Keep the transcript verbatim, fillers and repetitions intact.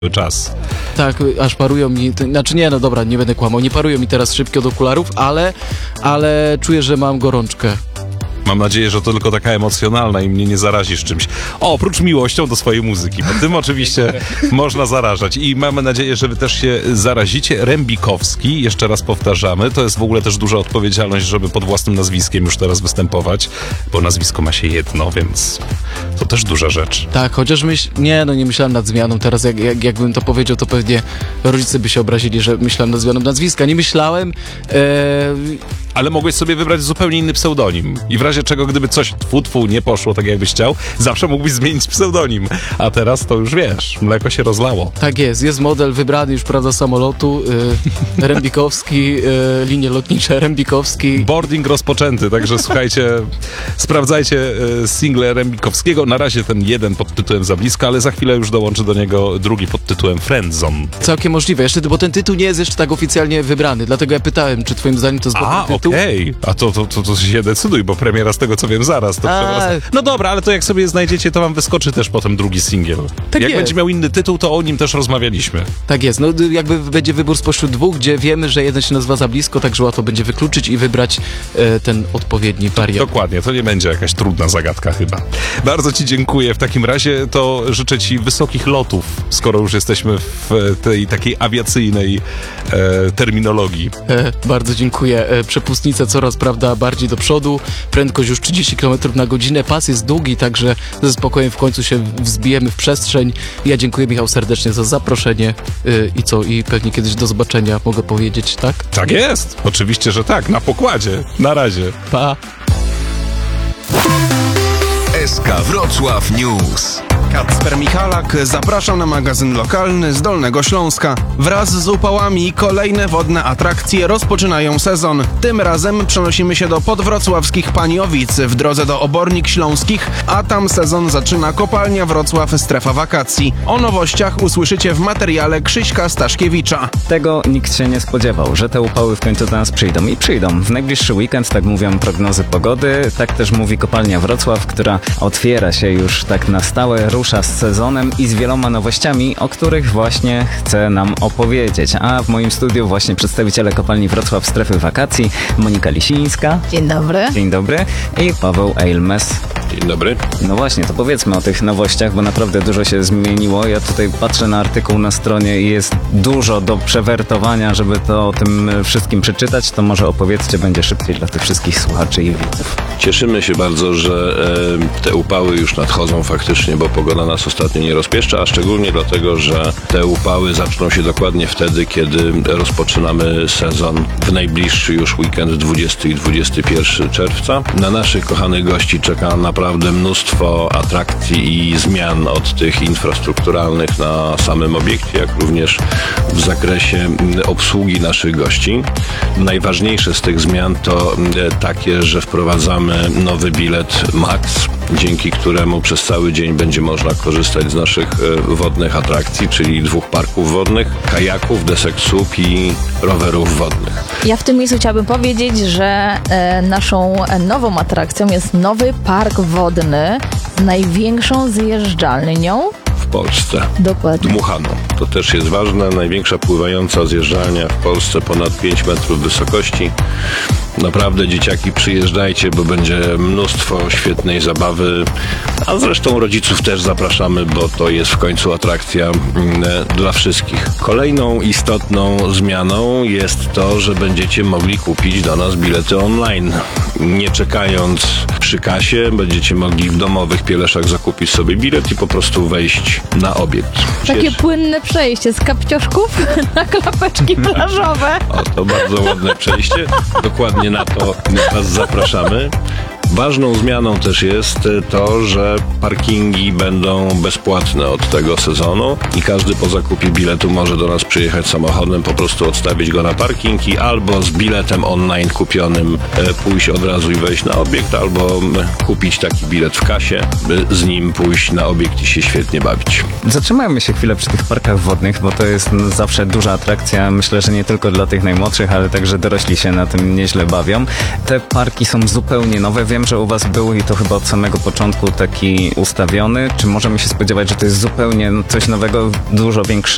czas. Tak, aż parują mi, znaczy nie, no dobra, nie będę kłamał, nie parują mi teraz szybkie od okularów, ale, ale czuję, że mam gorączkę. Mam nadzieję, że to tylko taka emocjonalna i mnie nie zarazisz czymś. O, oprócz miłością do swojej muzyki, bo tym oczywiście można zarażać. I mamy nadzieję, że wy też się zarazicie. Rembikowski, jeszcze raz powtarzamy, to jest w ogóle też duża odpowiedzialność, żeby pod własnym nazwiskiem już teraz występować, bo nazwisko ma się jedno, więc to też duża rzecz. Tak, chociaż myśl... Nie, no nie myślałem nad zmianą. Teraz jak, jak, jakbym to powiedział, to pewnie rodzice by się obrazili, że myślałem nad zmianą nazwiska. Nie myślałem... E... Ale mogłeś sobie wybrać zupełnie inny pseudonim. I w razie czego, gdyby coś tfu, tfu nie poszło tak jakbyś chciał, zawsze mógłbyś zmienić pseudonim. A teraz to już wiesz, mleko się rozlało. Tak jest, jest model wybrany już, prawda, samolotu, y, Rembikowski, y, linie lotnicze Rembikowski. Boarding rozpoczęty, także słuchajcie, sprawdzajcie y, single Rembikowskiego. Na razie ten jeden pod tytułem Za blisko, ale za chwilę już dołączy do niego drugi pod tytułem Friendzone. Całkiem możliwe, jeszcze, bo ten tytuł nie jest jeszcze tak oficjalnie wybrany, dlatego ja pytałem, czy twoim zdaniem to jest A, tytuł? okej, okay. A to, to, to, to się decyduj, bo premiera z tego co wiem zaraz. To no dobra, ale to jak sobie znajdziecie, to wam wyskoczy też potem drugi singiel. Tak jak jest. Będzie miał inny tytuł, to o nim też rozmawialiśmy. Tak jest, no jakby będzie wybór spośród dwóch, gdzie wiemy, że jeden się nazywa Za blisko, także łatwo będzie wykluczyć i wybrać e, ten odpowiedni wariant. Dokładnie, to nie będzie jakaś trudna zagadka chyba. Bardzo ci dziękuję. W takim razie to życzę ci wysokich lotów, skoro już jesteśmy w tej takiej awiacyjnej e, terminologii. E, bardzo dziękuję. E, przepustnica coraz, prawda, bardziej do przodu, prędkość już trzydzieści kilometrów na godzinę, pas jest długi, także ze spokojem w końcu się wzbijemy w przestrzeń. Ja dziękuję, Michał, serdecznie za zaproszenie yy, i co, i pewnie kiedyś do zobaczenia, mogę powiedzieć, tak? Tak jest, oczywiście, że tak, na pokładzie. Na razie. Pa! S K Wrocław News. Kacper Michalak zapraszam na magazyn lokalny z Dolnego Śląska. Wraz z upałami kolejne wodne atrakcje rozpoczynają sezon. Tym razem przenosimy się do podwrocławskich Paniowic w drodze do Obornik Śląskich, a tam sezon zaczyna kopalnia Wrocław Strefa Wakacji. O nowościach usłyszycie w materiale Krzyśka Staszkiewicza. Tego nikt się nie spodziewał, że te upały w końcu do nas przyjdą i przyjdą. W najbliższy weekend, tak mówią prognozy pogody, tak też mówi kopalnia Wrocław, która otwiera się już tak na stałe, rusza z sezonem i z wieloma nowościami, o których właśnie chcę nam opowiedzieć. A w moim studiu właśnie przedstawiciele kopalni Wrocław Strefy Wakacji, Monika Lisińska. Dzień dobry. Dzień dobry. I Paweł Eilmes. Dzień dobry. No właśnie, to powiedzmy o tych nowościach, bo naprawdę dużo się zmieniło. Ja tutaj patrzę na artykuł na stronie i jest dużo do przewertowania, żeby to o tym wszystkim przeczytać. To może opowiedzcie, będzie szybciej dla tych wszystkich słuchaczy i widzów. Cieszymy się bardzo, że e, te upały już nadchodzą faktycznie, bo pogoda nas ostatnio nie rozpieszcza, a szczególnie dlatego, że te upały zaczną się dokładnie wtedy, kiedy rozpoczynamy sezon w najbliższy już weekend dwudziestego i dwudziestego pierwszego czerwca. Na naszych kochanych gości czeka naprawdę mnóstwo atrakcji i zmian od tych infrastrukturalnych na samym obiekcie, jak również w zakresie obsługi naszych gości. Najważniejsze z tych zmian to takie, że wprowadzamy nowy bilet Max, dzięki któremu przez cały dzień będzie można korzystać z naszych wodnych atrakcji, czyli dwóch parków wodnych, kajaków, desek słup i rowerów wodnych. Ja w tym miejscu chciałabym powiedzieć, że e, naszą nową atrakcją jest nowy park wodny z największą zjeżdżalnią w Polsce. Dokładnie. Dmuchaną. To też jest ważne. Największa pływająca zjeżdżalnia w Polsce, ponad pięć metrów wysokości. Naprawdę, dzieciaki, przyjeżdżajcie, bo będzie mnóstwo świetnej zabawy, a zresztą rodziców też zapraszamy, bo to jest w końcu atrakcja mm, dla wszystkich. Kolejną istotną zmianą jest to, że będziecie mogli kupić do nas bilety online. Nie czekając przy kasie, będziecie mogli w domowych pieleszach zakupić sobie bilet i po prostu wejść na obiekt. Takie Jest... płynne przejście z kapcioszków na klapeczki plażowe. O, to bardzo ładne przejście. Dokładnie na to Was zapraszamy. Ważną zmianą też jest to, że parkingi będą bezpłatne od tego sezonu i każdy po zakupie biletu może do nas przyjechać samochodem, po prostu odstawić go na parking i albo z biletem online kupionym pójść od razu i wejść na obiekt, albo kupić taki bilet w kasie, by z nim pójść na obiekt i się świetnie bawić. Zatrzymajmy się chwilę przy tych parkach wodnych, bo to jest zawsze duża atrakcja. Myślę, że nie tylko dla tych najmłodszych, ale także dorośli się na tym nieźle bawią. Te parki są zupełnie nowe. Wiem, że u Was był i to chyba od samego początku taki ustawiony. Czy możemy się spodziewać, że to jest zupełnie coś nowego, dużo większego?